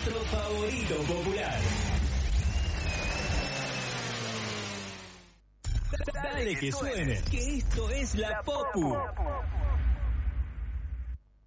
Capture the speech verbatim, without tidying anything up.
nuestro favorito popular. Dale que suene, que esto es la Popu.